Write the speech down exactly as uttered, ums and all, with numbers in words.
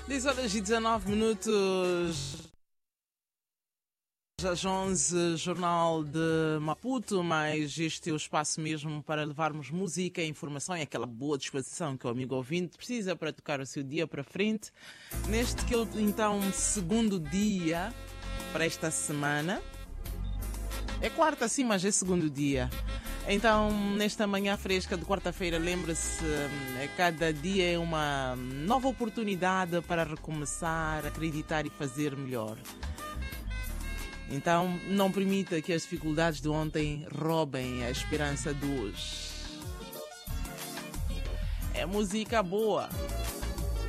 dez horas e dezanove minutos. Às onze, Jornal de Maputo, mas este é o espaço mesmo para levarmos música, informação e aquela boa disposição que o amigo ouvinte precisa para tocar o seu dia para frente. Neste que eu, então, segundo dia para esta semana. É quarta sim, mas é segundo dia. Então, nesta manhã fresca de quarta-feira, lembre-se, cada dia é uma nova oportunidade para recomeçar, acreditar e fazer melhor. Então, não permita que as dificuldades de ontem roubem a esperança de hoje. É música boa.